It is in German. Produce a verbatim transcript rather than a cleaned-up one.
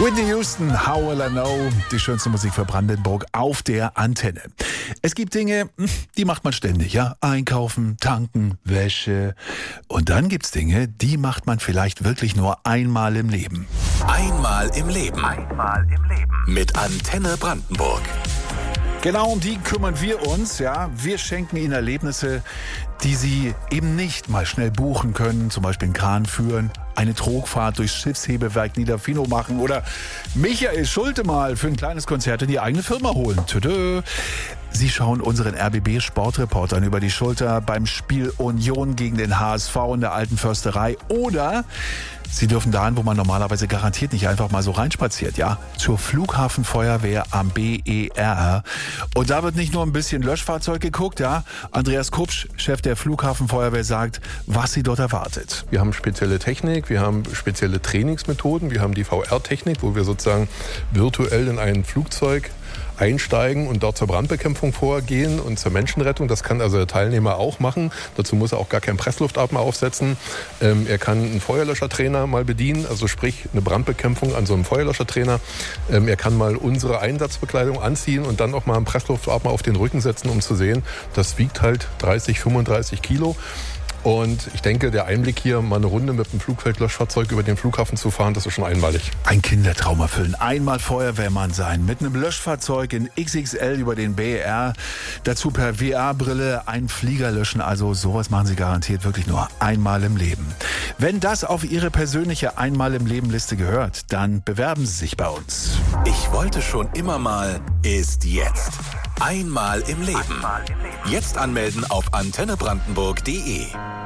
Whitney Houston, How Will I Know? Die schönste Musik für Brandenburg auf der Antenne. Es gibt Dinge, die macht man ständig, ja? Einkaufen, tanken, Wäsche. Und dann gibt's Dinge, die macht man vielleicht wirklich nur einmal im Leben. Einmal im Leben. Einmal im Leben. Mit Antenne Brandenburg. Genau um die kümmern wir uns, ja. Wir schenken Ihnen Erlebnisse, die Sie eben nicht mal schnell buchen können. Zum Beispiel einen Kran führen, eine Trogfahrt durchs Schiffshebewerk Niederfinow machen oder Michael Schulte mal für ein kleines Konzert in die eigene Firma holen. Tüdö. Sie schauen unseren R B B-Sportreportern über die Schulter beim Spiel Union gegen den H S V in der Alten Försterei. Oder Sie dürfen dahin, wo man normalerweise garantiert nicht einfach mal so reinspaziert, ja, zur Flughafenfeuerwehr am B E R. Und da wird nicht nur ein bisschen Löschfahrzeug geguckt, ja. Andreas Kupsch, Chef der Flughafenfeuerwehr, sagt, was sie dort erwartet. Wir haben spezielle Technik, wir haben spezielle Trainingsmethoden, wir haben die V R-Technik, wo wir sozusagen virtuell in ein Flugzeug einsteigen und dort zur Brandbekämpfung vorgehen und zur Menschenrettung. Das kann also der Teilnehmer auch machen. Dazu muss er auch gar keinen Pressluftatmer aufsetzen. Ähm, er kann einen Feuerlöschertrainer mal bedienen, also sprich eine Brandbekämpfung an so einem Feuerlöschertrainer. Ähm, er kann mal unsere Einsatzbekleidung anziehen und dann auch mal einen Pressluftatmer auf den Rücken setzen, um zu sehen, das wiegt halt dreißig, fünfunddreißig Kilo. Und ich denke, der Einblick hier, mal eine Runde mit dem Flugfeldlöschfahrzeug über den Flughafen zu fahren, das ist schon einmalig. Ein Kindertraum erfüllen. Einmal Feuerwehrmann sein. Mit einem Löschfahrzeug in X X L über den B E R. Dazu per V R-Brille einen Flieger löschen. Also sowas machen Sie garantiert wirklich nur einmal im Leben. Wenn das auf Ihre persönliche Einmal im Leben-Liste gehört, dann bewerben Sie sich bei uns. Ich wollte schon immer mal, ist jetzt. Einmal im Leben. Einmal im Leben. Jetzt anmelden auf antenne brandenburg punkt de.